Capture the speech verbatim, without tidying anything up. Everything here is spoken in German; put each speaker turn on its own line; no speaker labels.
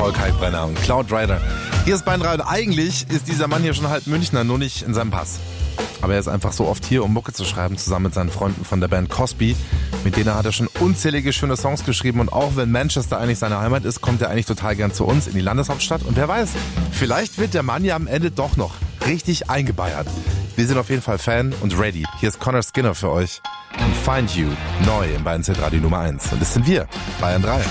Paul Kalkbrenner und Cloud Rider. Hier ist Bayern drei und eigentlich ist dieser Mann hier schon halb Münchner, nur nicht in seinem Pass. Aber er ist einfach so oft hier, um Mucke zu schreiben, zusammen mit seinen Freunden von der Band Cosby. Mit denen hat er schon unzählige schöne Songs geschrieben. Und auch wenn Manchester eigentlich seine Heimat ist, kommt er eigentlich total gern zu uns in die Landeshauptstadt. Und wer weiß, vielleicht wird der Mann ja am Ende doch noch richtig eingebayert. Wir sind auf jeden Fall Fan und ready. Hier ist Connor Skinner für euch und Find You, neu im Bayern Z Radio Nummer eins. Und das sind wir, Bayern drei.